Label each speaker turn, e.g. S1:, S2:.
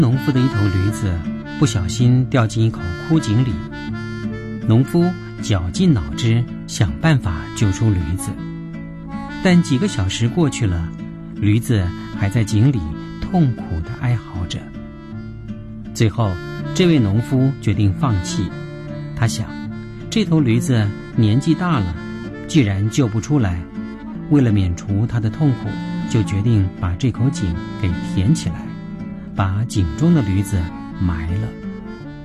S1: 农夫的一头驴子不小心掉进一口枯井里，农夫绞尽脑汁想办法救出驴子，但几个小时过去了，驴子还在井里痛苦地哀嚎着。最后，这位农夫决定放弃。他想，这头驴子年纪大了，既然救不出来，为了免除他的痛苦，就决定把这口井给填起来，把井中的驴子埋了。